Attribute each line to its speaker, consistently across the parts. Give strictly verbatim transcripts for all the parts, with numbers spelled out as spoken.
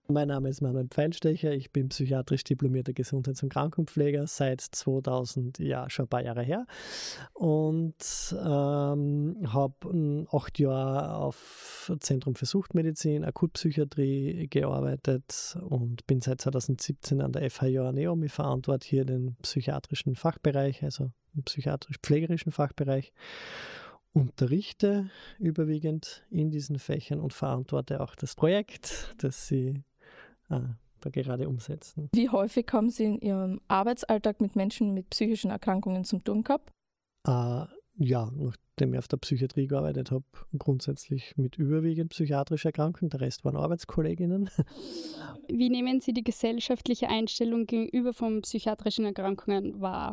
Speaker 1: Mein Name ist Manuel Pfeilstecher, ich bin psychiatrisch diplomierter Gesundheits- und Krankenpfleger seit zweitausend, ja, schon ein paar Jahre her, und ähm, habe acht Jahre auf Zentrum für Suchtmedizin, Akutpsychiatrie gearbeitet und bin seit zweitausendsiebzehn an der F H J Neom. Ich verantworte hier den psychiatrischen Fachbereich, also den psychiatrisch-pflegerischen Fachbereich, unterrichte überwiegend in diesen Fächern und verantworte auch das Projekt, das Sie Ah, da gerade umsetzen.
Speaker 2: Wie häufig haben Sie in Ihrem Arbeitsalltag mit Menschen mit psychischen Erkrankungen zu tun gehabt?
Speaker 1: Äh, ja, nachdem ich auf der Psychiatrie gearbeitet habe, grundsätzlich mit überwiegend psychiatrischen Erkrankungen, der Rest waren Arbeitskolleginnen.
Speaker 3: Wie nehmen Sie die gesellschaftliche Einstellung gegenüber von psychiatrischen Erkrankungen wahr?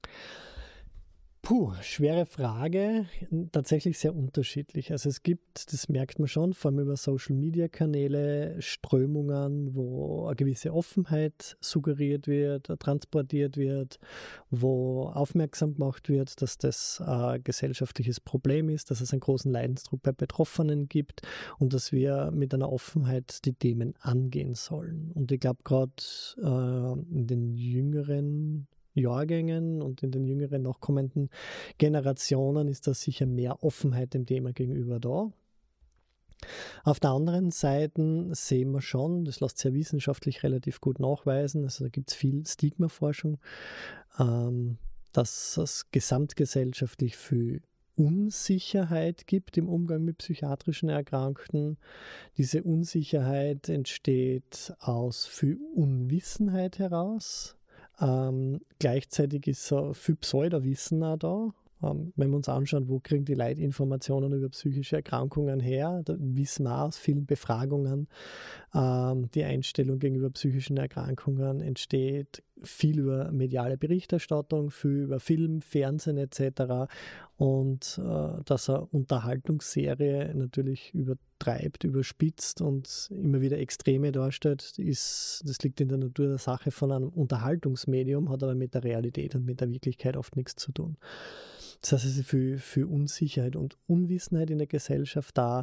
Speaker 1: Puh, schwere Frage, tatsächlich sehr unterschiedlich. Also es gibt, das merkt man schon, vor allem über Social-Media-Kanäle, Strömungen, wo eine gewisse Offenheit suggeriert wird, transportiert wird, wo aufmerksam gemacht wird, dass das ein gesellschaftliches Problem ist, dass es einen großen Leidensdruck bei Betroffenen gibt und dass wir mit einer Offenheit die Themen angehen sollen. Und ich glaube, gerade äh, in den jüngeren Jahrgängen und in den jüngeren nachkommenden Generationen ist da sicher mehr Offenheit dem Thema gegenüber da. Auf der anderen Seite sehen wir schon, das lässt sich ja wissenschaftlich relativ gut nachweisen, also da gibt es viel Stigmaforschung, ähm, dass es gesamtgesellschaftlich viel Unsicherheit gibt im Umgang mit psychiatrischen Erkrankten. Diese Unsicherheit entsteht aus viel Unwissenheit heraus. Ähm, gleichzeitig ist so viel Pseudowissen auch da. Ähm, wenn wir uns anschauen, wo kriegen die Leute Informationen über psychische Erkrankungen her, da wissen wir aus vielen Befragungen, ähm, die Einstellung gegenüber psychischen Erkrankungen entsteht viel über mediale Berichterstattung, viel über Film, Fernsehen et cetera. Und äh, dass eine Unterhaltungsserie natürlich übertreibt, überspitzt und immer wieder Extreme darstellt, ist, das liegt in der Natur der Sache von einem Unterhaltungsmedium, hat aber mit der Realität und mit der Wirklichkeit oft nichts zu tun. Das heißt, es ist für, für Unsicherheit und Unwissenheit in der Gesellschaft da.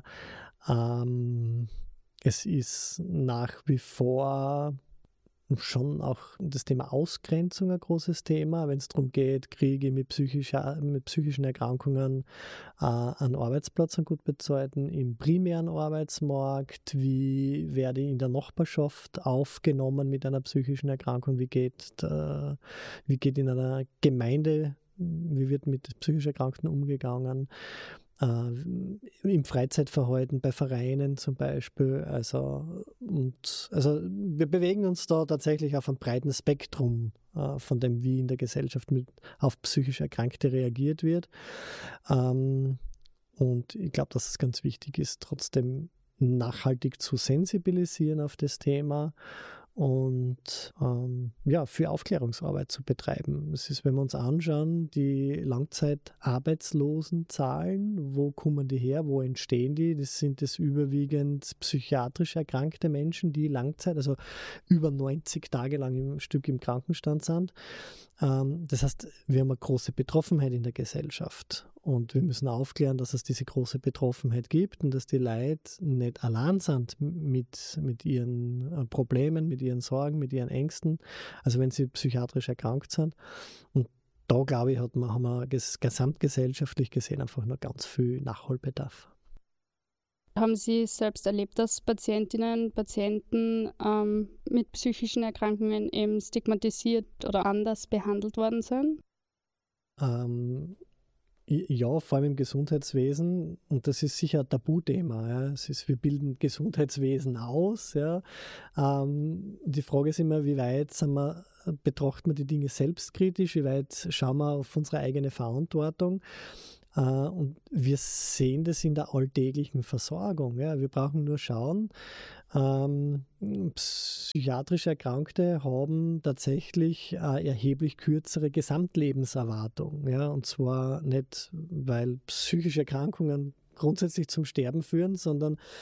Speaker 1: Ähm, es ist nach wie vor schon auch das Thema Ausgrenzung ein großes Thema, wenn es darum geht, Kriege mit, psychischer, mit psychischen Erkrankungen äh, an Arbeitsplätzen gut bezahlten, im primären Arbeitsmarkt, wie werde ich in der Nachbarschaft aufgenommen mit einer psychischen Erkrankung, wie geht, äh, wie geht in einer Gemeinde, wie wird mit psychisch Erkrankten umgegangen, äh, im Freizeitverhalten, bei Vereinen zum Beispiel. Also, und, also wir bewegen uns da tatsächlich auf einem breiten Spektrum äh, von dem, wie in der Gesellschaft mit, auf psychisch Erkrankte reagiert wird. Ähm, und ich glaube, dass es ganz wichtig ist, trotzdem nachhaltig zu sensibilisieren auf das Thema und ähm, ja, für Aufklärungsarbeit zu betreiben. Es ist, wenn wir uns anschauen, die Langzeitarbeitslosenzahlen, wo kommen die her, wo entstehen die? Das sind es überwiegend psychiatrisch erkrankte Menschen, die Langzeit, also über neunzig Tage lang im Stück im Krankenstand sind. Ähm, das heißt, wir haben eine große Betroffenheit in der Gesellschaft. Und wir müssen aufklären, dass es diese große Betroffenheit gibt und dass die Leute nicht allein sind mit, mit ihren Problemen, mit ihren Sorgen, mit ihren Ängsten, also wenn sie psychiatrisch erkrankt sind. Und da, glaube ich, hat man, haben wir gesamtgesellschaftlich gesehen einfach noch ganz viel Nachholbedarf.
Speaker 3: Haben Sie selbst erlebt, dass Patientinnen und Patienten ähm, mit psychischen Erkrankungen eben stigmatisiert oder anders behandelt worden sind?
Speaker 1: Ähm, Ja, vor allem im Gesundheitswesen, und das ist sicher ein Tabuthema. Ja. Es ist, wir bilden Gesundheitswesen aus. Ja. Ähm, die Frage ist immer, wie weit sind wir, betrachten wir die Dinge selbstkritisch, wie weit schauen wir auf unsere eigene Verantwortung. Äh, und wir sehen das in der alltäglichen Versorgung. Ja. Wir brauchen nur schauen. Ähm, psychiatrisch Erkrankte haben tatsächlich eine erheblich kürzere Gesamtlebenserwartung. Ja? Und zwar nicht, weil psychische Erkrankungen grundsätzlich zum Sterben führen, sondern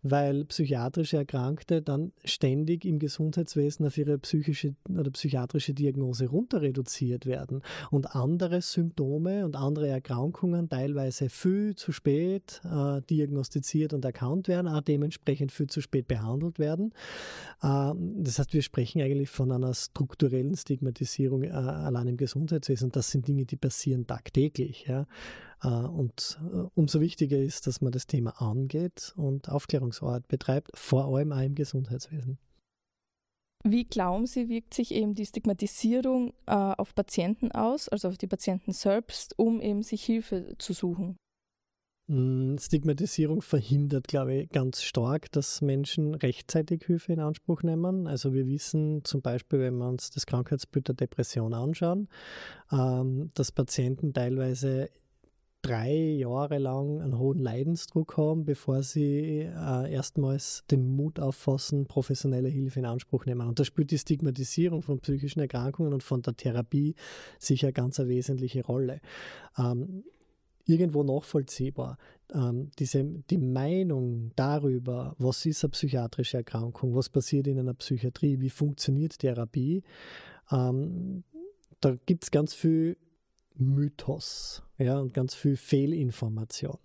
Speaker 1: weil psychiatrische Erkrankte dann ständig im Gesundheitswesen auf ihre psychische oder psychiatrische Diagnose runter reduziert werden und andere Symptome und andere Erkrankungen teilweise viel zu spät äh, diagnostiziert und erkannt werden, auch dementsprechend viel zu spät behandelt werden. Äh, das heißt, wir sprechen eigentlich von einer strukturellen Stigmatisierung äh, allein im Gesundheitswesen. Das sind Dinge, die passieren tagtäglich. Ja. Und umso wichtiger ist, dass man das Thema angeht und Aufklärungsarbeit betreibt, vor allem auch im Gesundheitswesen.
Speaker 2: Wie glauben Sie, wirkt sich eben die Stigmatisierung äh, auf Patienten aus, also auf die Patienten selbst, um eben sich Hilfe zu suchen?
Speaker 1: Stigmatisierung verhindert, glaube ich, ganz stark, dass Menschen rechtzeitig Hilfe in Anspruch nehmen. Also wir wissen zum Beispiel, wenn wir uns das Krankheitsbild der Depression anschauen, ähm, dass Patienten teilweise drei Jahre lang einen hohen Leidensdruck haben, bevor sie äh, erstmals den Mut auffassen, professionelle Hilfe in Anspruch nehmen. Und da spielt die Stigmatisierung von psychischen Erkrankungen und von der Therapie sicher ganz eine wesentliche Rolle. Ähm, irgendwo nachvollziehbar. Ähm, diese, die Meinung darüber, was ist eine psychiatrische Erkrankung, was passiert in einer Psychiatrie, wie funktioniert Therapie, ähm, da gibt es ganz viel Mythos, ja, und ganz viel Fehlinformation.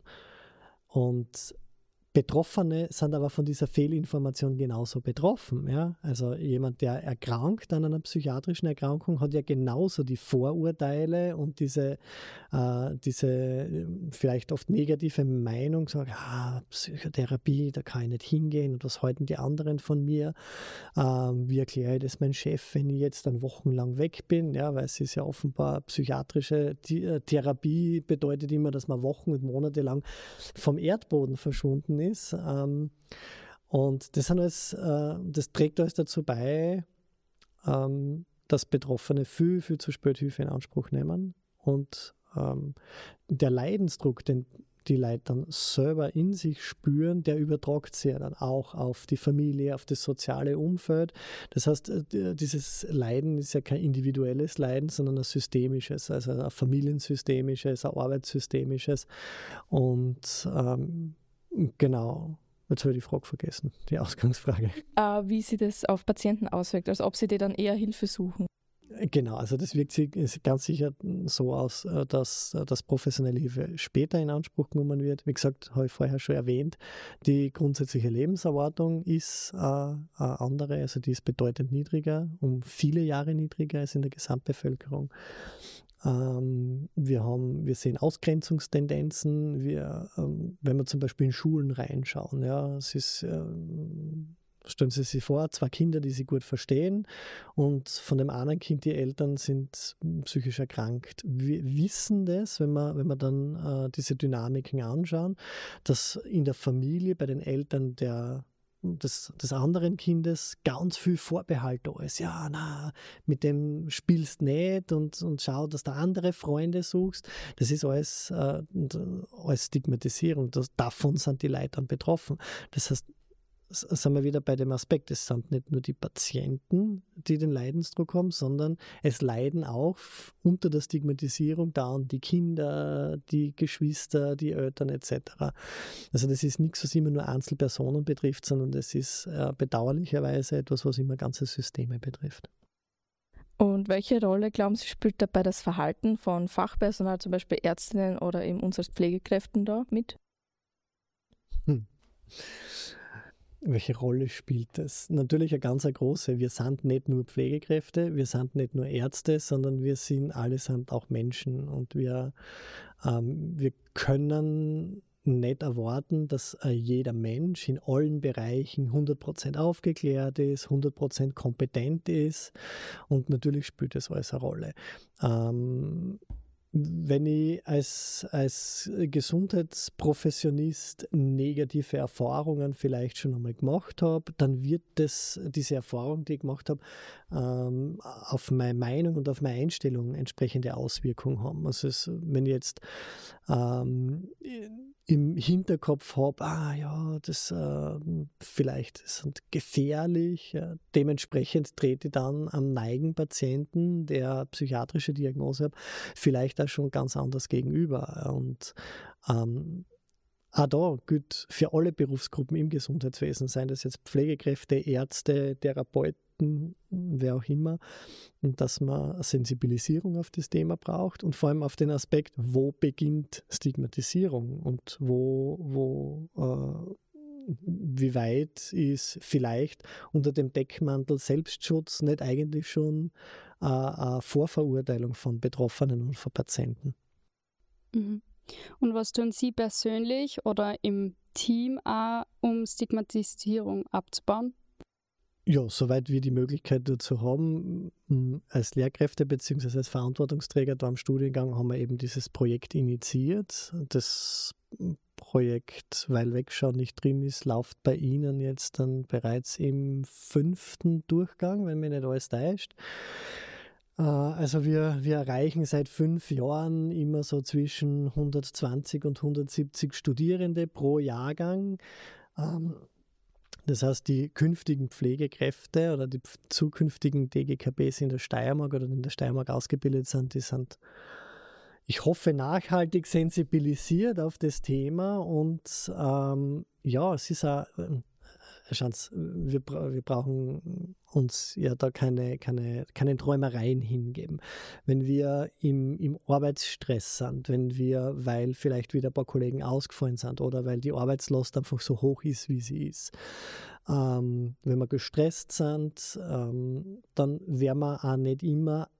Speaker 1: Und Betroffene sind aber von dieser Fehlinformation genauso betroffen. Ja? Also jemand, der erkrankt an einer psychiatrischen Erkrankung, hat ja genauso die Vorurteile und diese, äh, diese vielleicht oft negative Meinung, sagt, ah, Psychotherapie, da kann ich nicht hingehen und was halten die anderen von mir? Ähm, wie erkläre ich das meinem Chef, wenn ich jetzt dann wochenlang weg bin? Ja, weil es ist ja offenbar psychiatrische Therapie bedeutet immer, dass man Wochen und Monate lang vom Erdboden verschwunden ist. Ähm, und das, sind alles, äh, das trägt alles dazu bei, ähm, dass Betroffene viel, viel zu spät Hilfe in Anspruch nehmen. Und ähm, der Leidensdruck, den die Leute dann selber in sich spüren, der übertragt sich ja dann auch auf die Familie, auf das soziale Umfeld. Das heißt, dieses Leiden ist ja kein individuelles Leiden, sondern ein systemisches, also ein familiensystemisches, ein arbeitssystemisches. Und ähm, genau, jetzt habe ich die Frage vergessen, die Ausgangsfrage.
Speaker 2: Äh, wie sich das auf Patienten auswirkt, also ob sie dir dann eher Hilfe suchen.
Speaker 1: Genau, also das wirkt sich ganz sicher so aus, dass, dass professionelle Hilfe später in Anspruch genommen wird. Wie gesagt, habe ich vorher schon erwähnt, die grundsätzliche Lebenserwartung ist äh, eine andere, also die ist bedeutend niedriger, um viele Jahre niedriger als in der Gesamtbevölkerung. Ähm, wir, haben, wir sehen Ausgrenzungstendenzen, wir, ähm, wenn wir zum Beispiel in Schulen reinschauen, ja, es ist... Ähm, Stellen Sie sich vor, zwei Kinder, die sich gut verstehen und von dem einen Kind, die Eltern sind psychisch erkrankt. Wir wissen das, wenn wir, wenn wir dann äh, diese Dynamiken anschauen, dass in der Familie bei den Eltern der, des, des anderen Kindes ganz viel Vorbehalt da ist. Ja, na, mit dem spielst nicht und, und schau, dass du andere Freunde suchst. Das ist alles, äh, alles Stigmatisierung. Das, davon sind die Leute dann betroffen. Das heißt, sind wir wieder bei dem Aspekt, es sind nicht nur die Patienten, die den Leidensdruck haben, sondern es leiden auch unter der Stigmatisierung dann die Kinder, die Geschwister, die Eltern et cetera. Also das ist nichts, was immer nur Einzelpersonen betrifft, sondern das ist äh, bedauerlicherweise etwas, was immer ganze Systeme betrifft.
Speaker 2: Und welche Rolle, glauben Sie, spielt dabei das Verhalten von Fachpersonal, zum Beispiel Ärztinnen oder eben uns als Pflegekräften da mit?
Speaker 1: Hm. Welche Rolle spielt das? Natürlich eine ganz eine große. Wir sind nicht nur Pflegekräfte, wir sind nicht nur Ärzte, sondern wir sind allesamt auch Menschen und wir, ähm, wir können nicht erwarten, dass äh, jeder Mensch in allen Bereichen hundert Prozent aufgeklärt ist, hundert Prozent kompetent ist und natürlich spielt das alles eine Rolle. Ähm, Wenn ich als, als Gesundheitsprofessionist negative Erfahrungen vielleicht schon einmal gemacht habe, dann wird das, diese Erfahrung, die ich gemacht habe, ähm, auf meine Meinung und auf meine Einstellung entsprechende Auswirkungen haben. Also es, wenn ich jetzt ähm, im Hinterkopf habe, ah ja, das äh, vielleicht sind gefährlich, ja, dementsprechend trete ich dann am neigen Patienten, der psychiatrische Diagnose hat, vielleicht auch schon ganz anders gegenüber. Und ähm, auch da gilt für alle Berufsgruppen im Gesundheitswesen, seien das jetzt Pflegekräfte, Ärzte, Therapeuten, wer auch immer, dass man eine Sensibilisierung auf das Thema braucht und vor allem auf den Aspekt, wo beginnt Stigmatisierung und wo, wo äh, wie weit ist vielleicht unter dem Deckmantel Selbstschutz nicht eigentlich schon äh, eine Vorverurteilung von Betroffenen und von Patienten.
Speaker 3: Mhm. Und was tun Sie persönlich oder im Team auch, um Stigmatisierung abzubauen?
Speaker 1: Ja, soweit wir die Möglichkeit dazu haben, als Lehrkräfte bzw. als Verantwortungsträger da am Studiengang haben wir eben dieses Projekt initiiert. Das Projekt, weil Wegschauen nicht drin ist, läuft bei Ihnen jetzt dann bereits im fünften Durchgang, wenn mich nicht alles täuscht. Also wir, wir erreichen seit fünf Jahren immer so zwischen hundertzwanzig und hundertsiebzig Studierende pro Jahrgang. Das heißt, die künftigen Pflegekräfte oder die zukünftigen D G K Bs in der Steiermark oder in der Steiermark ausgebildet sind, die sind, ich hoffe, nachhaltig sensibilisiert auf das Thema. Und ähm, ja, es ist auch, Schatz, wir, wir brauchen uns ja da keine, keine, keine Träumereien hingeben. Wenn wir im, im Arbeitsstress sind, wenn wir, weil vielleicht wieder ein paar Kollegen ausgefallen sind oder weil die Arbeitslast einfach so hoch ist, wie sie ist, ähm, wenn wir gestresst sind, ähm, dann werden wir auch nicht immer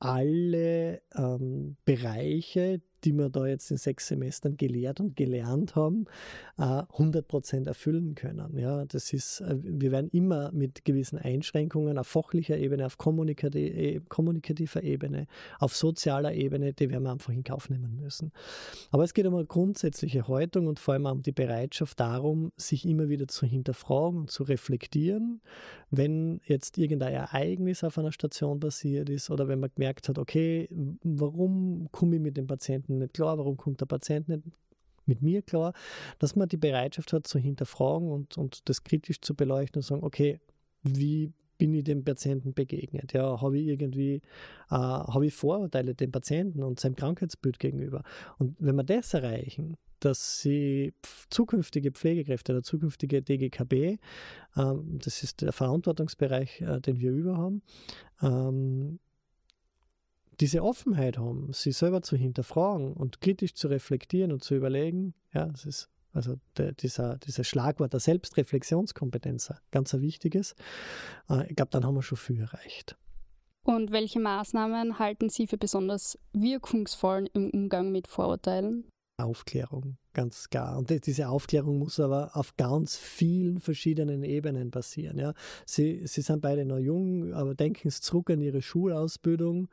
Speaker 1: alle ähm, Bereiche, die wir da jetzt in sechs Semestern gelehrt und gelernt haben, äh, hundert Prozent erfüllen können. Ja, das ist, äh, wir werden immer mit gewissen Einschränkungen auf fachlicher Ebene, auf kommunikati- kommunikativer Ebene, auf sozialer Ebene, die werden wir einfach in Kauf nehmen müssen. Aber es geht um eine grundsätzliche Haltung und vor allem um die Bereitschaft darum, sich immer wieder zu hinterfragen und zu reflektieren, wenn jetzt irgendein Ereignis auf einer Station passiert ist oder wenn man gemerkt hat, okay, warum komme ich mit dem Patienten nicht klar, warum kommt der Patient nicht mit mir klar, dass man die Bereitschaft hat zu hinterfragen und, und das kritisch zu beleuchten und sagen, okay, wie bin ich dem Patienten begegnet? Ja, habe ich irgendwie, äh, habe ich Vorurteile dem Patienten und seinem Krankheitsbild gegenüber? Und wenn wir das erreichen, dass sie zukünftige Pflegekräfte oder zukünftige D G K B, ähm, das ist der Verantwortungsbereich, äh, den wir über haben, ähm, diese Offenheit haben, sich selber zu hinterfragen und kritisch zu reflektieren und zu überlegen, ja, das ist also der, dieser, dieser Schlagwort der Selbstreflexionskompetenz, ganz ein wichtiges. Äh, ich glaube, dann haben wir schon viel erreicht.
Speaker 3: Und welche Maßnahmen halten Sie für besonders wirkungsvoll im Umgang mit Vorurteilen?
Speaker 1: Aufklärung, ganz klar. Und diese Aufklärung muss aber auf ganz vielen verschiedenen Ebenen passieren. Ja. Sie, sie sind beide noch jung, aber denken Sie zurück an Ihre Schulausbildung.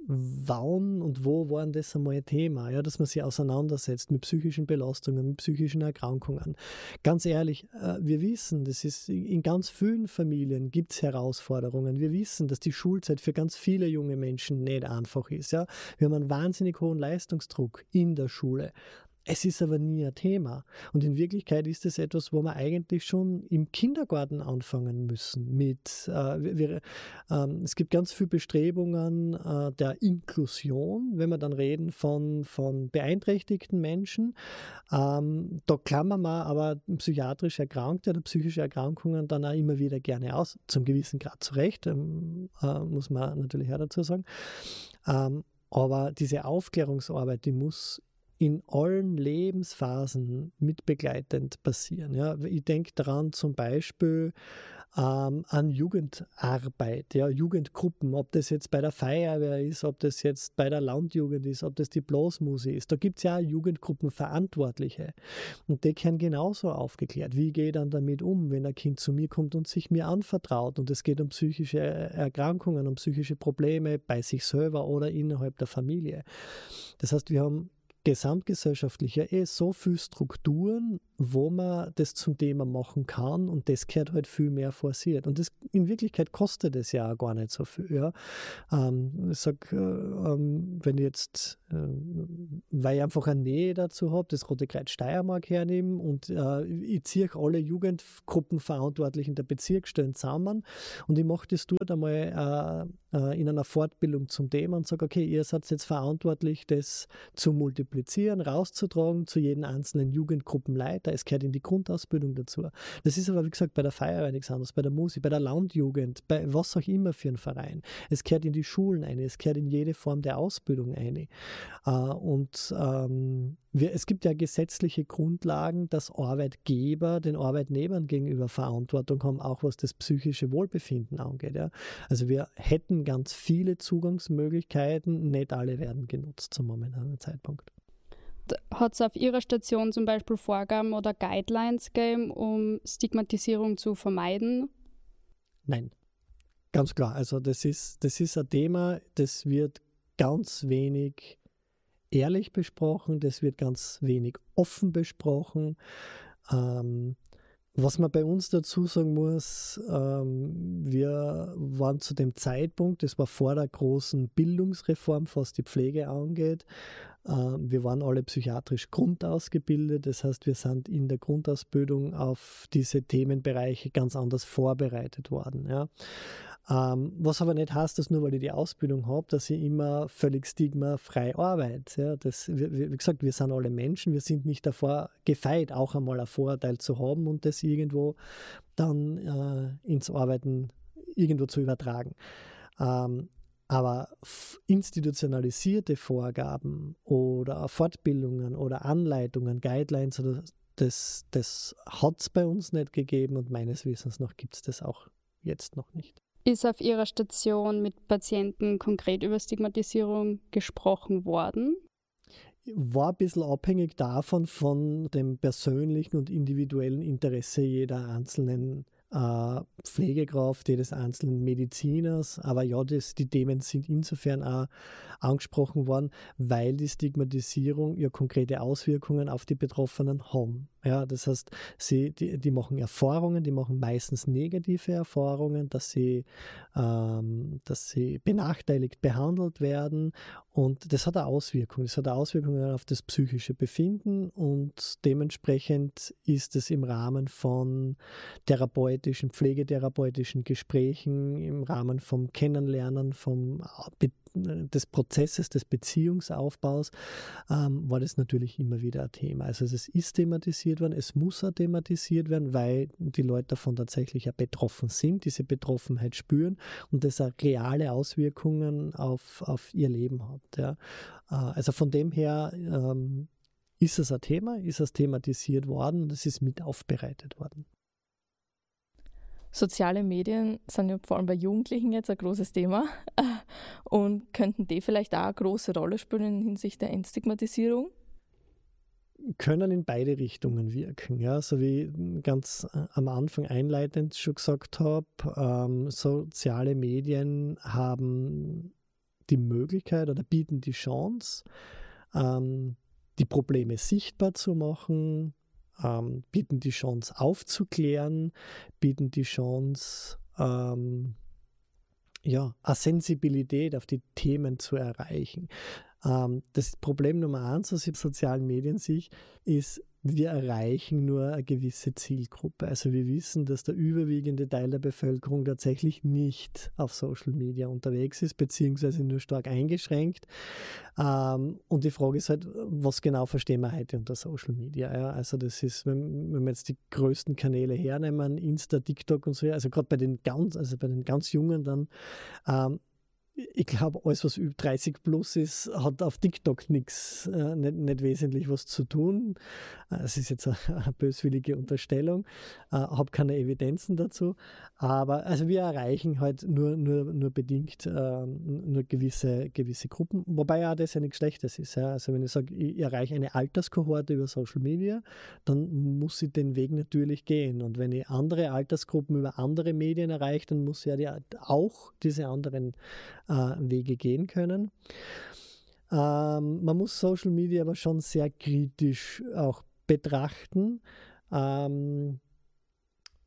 Speaker 1: Wann und wo waren das einmal ein Thema? Ja, dass man sich auseinandersetzt mit psychischen Belastungen, mit psychischen Erkrankungen. Ganz ehrlich, wir wissen, das ist in ganz vielen Familien gibt es Herausforderungen. Wir wissen, dass die Schulzeit für ganz viele junge Menschen nicht einfach ist. Ja. Wir haben einen wahnsinnig hohen Leistungsdruck in der Schule. Es ist aber nie ein Thema. Und in Wirklichkeit ist es etwas, wo wir eigentlich schon im Kindergarten anfangen müssen. Mit, äh, wir, ähm, es gibt ganz viele Bestrebungen äh, der Inklusion, wenn wir dann reden von, von beeinträchtigten Menschen. Ähm, da klammern wir aber psychiatrisch Erkrankte oder psychische Erkrankungen dann auch immer wieder gerne aus. Zum gewissen Grad zu Recht, ähm, äh, muss man natürlich auch dazu sagen. Ähm, aber diese Aufklärungsarbeit, die muss in allen Lebensphasen mitbegleitend passieren. Ja, ich denke daran zum Beispiel ähm, an Jugendarbeit, ja, Jugendgruppen, ob das jetzt bei der Feuerwehr ist, ob das jetzt bei der Landjugend ist, ob das die Blasmusik ist. Da gibt es ja auch Jugendgruppenverantwortliche und die werden genauso aufgeklärt. Wie gehe ich dann damit um, wenn ein Kind zu mir kommt und sich mir anvertraut und es geht um psychische Erkrankungen, um psychische Probleme bei sich selber oder innerhalb der Familie. Das heißt, wir haben gesamtgesellschaftlich ja eh so viele Strukturen, wo man das zum Thema machen kann und das gehört halt viel mehr forciert. Und das, in Wirklichkeit kostet es ja auch gar nicht so viel. Ja. Ähm, ich sag, äh, ähm, wenn ich jetzt, äh, weil ich einfach eine Nähe dazu habe, das Rote Kreuz Steiermark hernehmen und äh, ich ziehe alle Jugendgruppenverantwortlichen der Bezirksstellen zusammen und ich mache das dort einmal äh, äh, in einer Fortbildung zum Thema und sage, okay, ihr seid jetzt verantwortlich, das zu multiplizieren, rauszutragen zu jedem einzelnen Jugendgruppenleiter. Es gehört in die Grundausbildung dazu. Das ist aber, wie gesagt, bei der Feuerwehr nichts anderes, bei der Musik, bei der Landjugend, bei was auch immer für einen Verein. Es gehört in die Schulen ein, es gehört in jede Form der Ausbildung ein. Äh, und ähm, wir, es gibt ja gesetzliche Grundlagen, dass Arbeitgeber den Arbeitnehmern gegenüber Verantwortung haben, auch was das psychische Wohlbefinden angeht. Ja. Also wir hätten ganz viele Zugangsmöglichkeiten, nicht alle werden genutzt zum momentanen Zeitpunkt.
Speaker 3: Hat es auf Ihrer Station zum Beispiel Vorgaben oder Guidelines gegeben, um Stigmatisierung zu vermeiden?
Speaker 1: Nein, ganz klar. Also das ist, das ist ein Thema, das wird ganz wenig ehrlich besprochen, das wird ganz wenig offen besprochen. Ähm, was man bei uns dazu sagen muss, ähm, wir waren zu dem Zeitpunkt, das war vor der großen Bildungsreform, was die Pflege angeht, ähm, wir waren alle psychiatrisch grundausgebildet, das heißt, wir sind in der Grundausbildung auf diese Themenbereiche ganz anders vorbereitet worden. Ja. Ähm, was aber nicht heißt, dass nur weil ich die Ausbildung habe, dass ich immer völlig stigmafrei arbeite. Ja, das, wie, wie gesagt, wir sind alle Menschen, wir sind nicht davor gefeit, auch einmal ein Vorurteil zu haben und das irgendwo dann äh, ins Arbeiten irgendwo zu übertragen. Ähm, aber institutionalisierte Vorgaben oder Fortbildungen oder Anleitungen, Guidelines, oder das, das hat es bei uns nicht gegeben und meines Wissens nach gibt es das auch jetzt noch nicht.
Speaker 3: Ist auf Ihrer Station mit Patienten konkret über Stigmatisierung gesprochen worden?
Speaker 1: War ein bisschen abhängig davon, von dem persönlichen und individuellen Interesse jeder einzelnen äh, Pflegekraft, jedes einzelnen Mediziners. Aber ja, das, die Themen sind insofern auch angesprochen worden, weil die Stigmatisierung ja konkrete Auswirkungen auf die Betroffenen haben. Ja, das heißt, sie, die, die machen Erfahrungen, die machen meistens negative Erfahrungen, dass sie, ähm, dass sie benachteiligt behandelt werden und das hat eine Auswirkung. Das hat eine Auswirkung auf das psychische Befinden und dementsprechend ist es im Rahmen von therapeutischen, pflegetherapeutischen Gesprächen, im Rahmen vom Kennenlernen, vom Be- des Prozesses des Beziehungsaufbaus, ähm, war das natürlich immer wieder ein Thema. Also es ist thematisiert worden, es muss auch thematisiert werden, weil die Leute davon tatsächlich ja betroffen sind, diese Betroffenheit spüren und das auch reale Auswirkungen auf, auf ihr Leben hat. Ja. Äh, also von dem her ähm, ist es ein Thema, ist es thematisiert worden und es ist mit aufbereitet worden.
Speaker 2: Soziale Medien sind ja vor allem bei Jugendlichen jetzt ein großes Thema und könnten die vielleicht auch eine große Rolle spielen in Hinsicht der Entstigmatisierung?
Speaker 1: Können in beide Richtungen wirken. Ja, so wie ich ganz am Anfang einleitend schon gesagt habe, ähm, soziale Medien haben die Möglichkeit oder bieten die Chance, ähm, die Probleme sichtbar zu machen, ähm, bieten die Chance aufzuklären, bieten die Chance, ähm, ja, eine Sensibilität auf die Themen zu erreichen. Ähm, das Problem Nummer eins aus den sozialen Medien sich ist, wir erreichen nur eine gewisse Zielgruppe. Also wir wissen, dass der überwiegende Teil der Bevölkerung tatsächlich nicht auf Social Media unterwegs ist, beziehungsweise nur stark eingeschränkt. Ähm, und die Frage ist halt, was genau verstehen wir heute unter Social Media? Ja? Also das ist, wenn, wenn wir jetzt die größten Kanäle hernehmen, Insta, TikTok und so, also gerade bei den ganz, also bei den ganz Jungen dann, ähm, ich glaube, alles, was über dreißig plus ist, hat auf TikTok nichts, äh, nicht, nicht wesentlich was zu tun. Es ist jetzt eine, eine böswillige Unterstellung, äh, habe keine Evidenzen dazu. Aber also wir erreichen halt nur, nur, nur bedingt äh, nur gewisse, gewisse Gruppen, wobei ja das ja nichts Schlechtes ist. Ja. Also wenn ich sage, ich erreiche eine Alterskohorte über Social Media, dann muss ich den Weg natürlich gehen. Und wenn ich andere Altersgruppen über andere Medien erreiche, dann muss ich ja die, auch diese anderen äh, Wege gehen können. Ähm, man muss Social Media aber schon sehr kritisch auch betrachten. Ähm,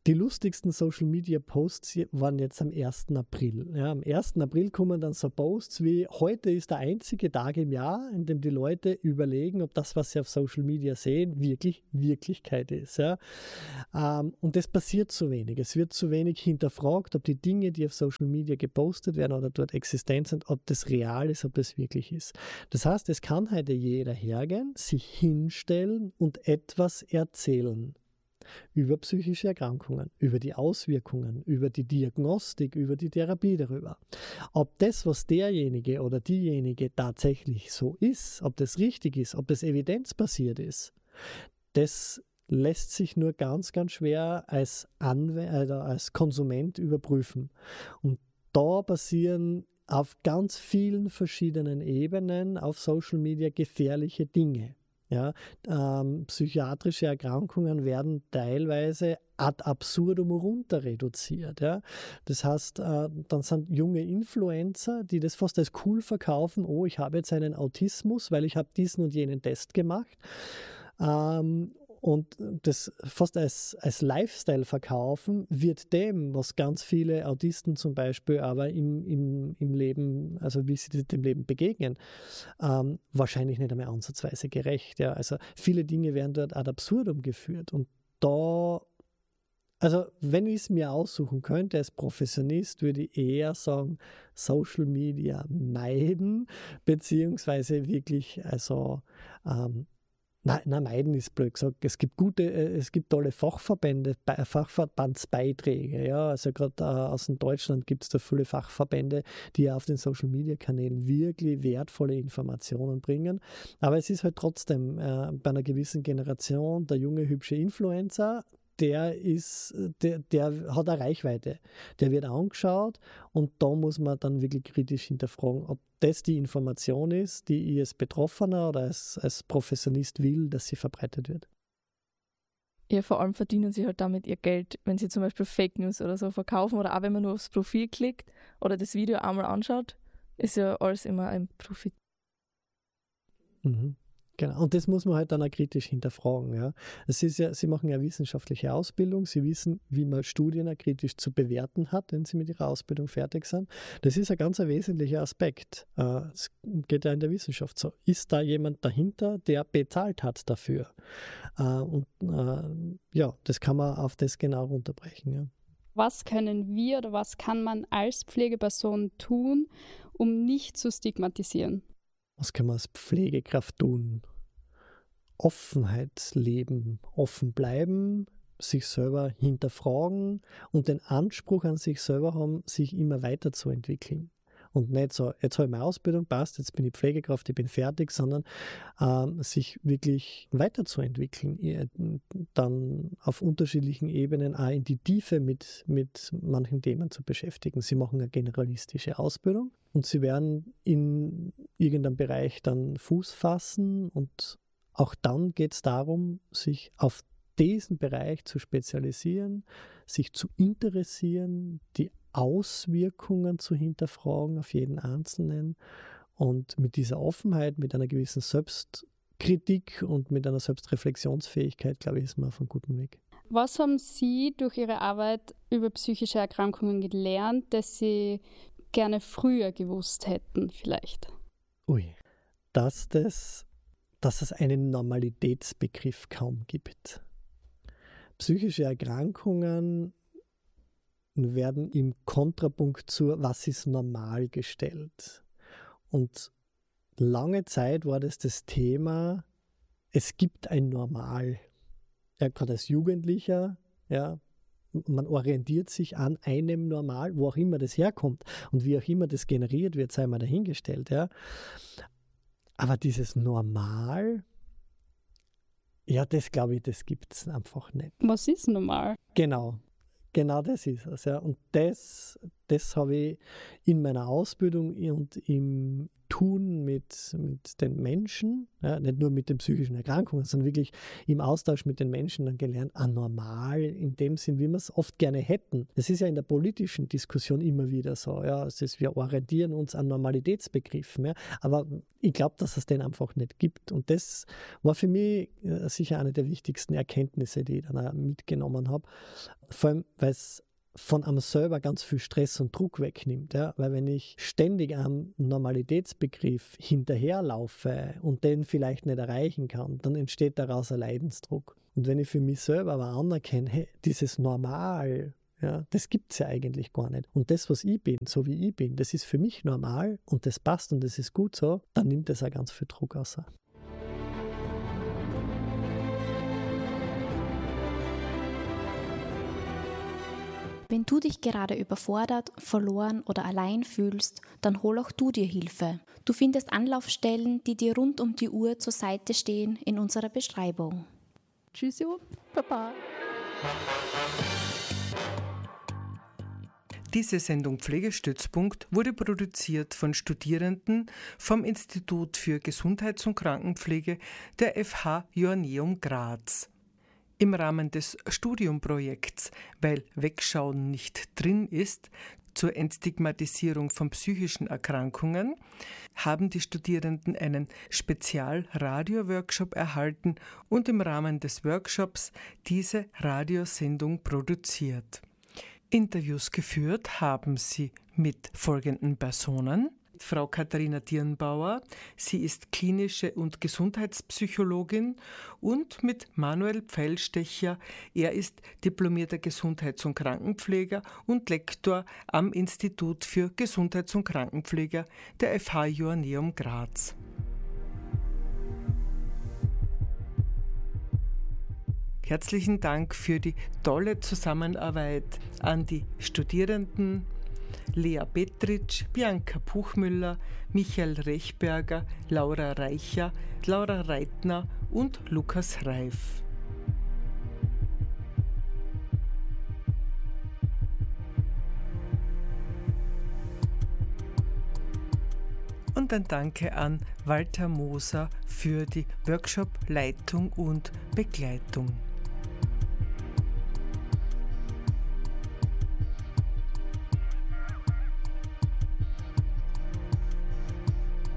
Speaker 1: Die lustigsten Social-Media-Posts waren jetzt am ersten April. Ja, am ersten April kommen dann so Posts wie, heute ist der einzige Tag im Jahr, in dem die Leute überlegen, ob das, was sie auf Social Media sehen, wirklich Wirklichkeit ist. Ja. Ähm, und das passiert zu wenig. Es wird zu wenig hinterfragt, ob die Dinge, die auf Social Media gepostet werden oder dort existent sind, ob das real ist, ob das wirklich ist. Das heißt, es kann heute jeder hergehen, sich hinstellen und etwas erzählen. Über psychische Erkrankungen, über die Auswirkungen, über die Diagnostik, über die Therapie darüber. Ob das, was derjenige oder diejenige tatsächlich so ist, ob das richtig ist, ob das evidenzbasiert ist, das lässt sich nur ganz, ganz schwer als, Anw- also als Konsument überprüfen. Und da passieren auf ganz vielen verschiedenen Ebenen auf Social Media gefährliche Dinge. Ja, ähm, psychiatrische Erkrankungen werden teilweise ad absurdum runter reduziert. Ja. Das heißt, äh, dann sind junge Influencer, die das fast als cool verkaufen, oh, ich habe jetzt einen Autismus, weil ich habe diesen und jenen Test gemacht. Ähm, und das fast als, als Lifestyle verkaufen, wird dem, was ganz viele Autisten zum Beispiel aber im, im, im Leben, also wie sie dem Leben begegnen, ähm, wahrscheinlich nicht einmal ansatzweise gerecht. Ja. Also viele Dinge werden dort ad absurdum geführt. Und da, also wenn ich es mir aussuchen könnte als Professionist, würde ich eher sagen, Social Media meiden, beziehungsweise wirklich, also ähm, Nein, nein, meiden ist blöd gesagt. Es gibt gute, äh, es gibt tolle Fachverbände, Be- Fachverbandsbeiträge. Ja, also gerade äh, aus dem Deutschland gibt es da viele Fachverbände, die auf den Social-Media-Kanälen wirklich wertvolle Informationen bringen. Aber es ist halt trotzdem äh, bei einer gewissen Generation der junge, hübsche Influencer, der ist, der, der hat eine Reichweite. Der wird angeschaut und da muss man dann wirklich kritisch hinterfragen, ob das die Information ist, die ich als Betroffener oder als, als Professionist will, dass sie verbreitet wird.
Speaker 2: Ja, vor allem verdienen sie halt damit ihr Geld, wenn sie zum Beispiel Fake News oder so verkaufen oder auch wenn man nur aufs Profil klickt oder das Video einmal anschaut, ist ja alles immer ein Profit.
Speaker 1: Mhm. Genau, und das muss man halt dann auch kritisch hinterfragen. Ja. Es ist ja, sie machen ja wissenschaftliche Ausbildung, sie wissen, wie man Studien auch kritisch zu bewerten hat, wenn sie mit ihrer Ausbildung fertig sind. Das ist ein ganz ein wesentlicher Aspekt. Es geht ja in der Wissenschaft so. Ist da jemand dahinter, der bezahlt hat dafür? Und ja, das kann man auf das genau runterbrechen. Ja.
Speaker 3: Was können wir oder was kann man als Pflegeperson tun, um nicht zu stigmatisieren?
Speaker 1: Was kann man als Pflegekraft tun? Offenheit leben, offen bleiben, sich selber hinterfragen und den Anspruch an sich selber haben, sich immer weiterzuentwickeln. Und nicht so, jetzt habe ich meine Ausbildung, passt, jetzt bin ich Pflegekraft, ich bin fertig, sondern ähm, sich wirklich weiterzuentwickeln, dann auf unterschiedlichen Ebenen auch in die Tiefe mit, mit manchen Themen zu beschäftigen. Sie machen eine generalistische Ausbildung und sie werden in irgendeinem Bereich dann Fuß fassen und auch dann geht es darum, sich auf diesen Bereich zu spezialisieren, sich zu interessieren, die Auswirkungen zu hinterfragen auf jeden Einzelnen und mit dieser Offenheit, mit einer gewissen Selbstkritik und mit einer Selbstreflexionsfähigkeit, glaube ich, ist man auf einem guten Weg.
Speaker 3: Was haben Sie durch Ihre Arbeit über psychische Erkrankungen gelernt, das Sie gerne früher gewusst hätten vielleicht?
Speaker 1: Ui, dass, das, dass es einen Normalitätsbegriff kaum gibt. Psychische Erkrankungen werden im Kontrapunkt zu was ist normal gestellt. Und lange Zeit war das das Thema, es gibt ein Normal. Ja, gerade als Jugendlicher, ja, man orientiert sich an einem Normal, wo auch immer das herkommt und wie auch immer das generiert wird, sei mal dahingestellt. Ja. Aber dieses Normal, ja, das glaube ich, das gibt es einfach nicht.
Speaker 3: Was ist normal?
Speaker 1: Genau. Genau das ist es. Ja. Und das, das habe ich in meiner Ausbildung und im Tun mit, mit den Menschen, ja, nicht nur mit den psychischen Erkrankungen, sondern wirklich im Austausch mit den Menschen dann gelernt, anormal in dem Sinn, wie wir es oft gerne hätten. Das ist ja in der politischen Diskussion immer wieder so. Ja, es ist, wir orientieren uns an Normalitätsbegriffen, ja, aber ich glaube, dass es den einfach nicht gibt. Und das war für mich äh, sicher eine der wichtigsten Erkenntnisse, die ich dann auch mitgenommen habe. Vor allem, weil es von einem selber ganz viel Stress und Druck wegnimmt. Ja? Weil wenn ich ständig am Normalitätsbegriff hinterherlaufe und den vielleicht nicht erreichen kann, dann entsteht daraus ein Leidensdruck. Und wenn ich für mich selber aber anerkenne, hey, dieses Normal, ja, das gibt es ja eigentlich gar nicht. Und das, was ich bin, so wie ich bin, das ist für mich normal und das passt und das ist gut so, dann nimmt das auch ganz viel Druck aus.
Speaker 4: Wenn du dich gerade überfordert, verloren oder allein fühlst, dann hol auch du dir Hilfe. Du findest Anlaufstellen, die dir rund um die Uhr zur Seite stehen, in unserer Beschreibung.
Speaker 2: Tschüssi, Papa.
Speaker 5: Diese Sendung Pflegestützpunkt wurde produziert von Studierenden vom Institut für Gesundheits- und Krankenpflege der F H Joanneum Graz. Im Rahmen des Studiumprojekts Weil Wegschauen nicht drin ist, zur Entstigmatisierung von psychischen Erkrankungen, haben die Studierenden einen Spezial-Radio-Workshop erhalten und im Rahmen des Workshops diese Radiosendung produziert. Interviews geführt haben sie mit folgenden Personen. Frau Katharina Dirnbauer, sie ist klinische und Gesundheitspsychologin, und mit Manuel Pfeilstecher, er ist diplomierter Gesundheits- und Krankenpfleger und Lektor am Institut für Gesundheits- und Krankenpflege der F H Joanneum Graz. Herzlichen Dank für die tolle Zusammenarbeit an die Studierenden Lea Petritsch, Bianca Puchmüller, Michael Rechberger, Laura Reicher, Laura Reitner und Lukas Reif. Und ein Danke an Walter Moser für die Workshop-Leitung und Begleitung.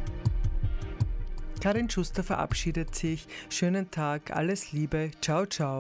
Speaker 5: Karin Schuster verabschiedet sich. Schönen Tag, alles Liebe, ciao, ciao.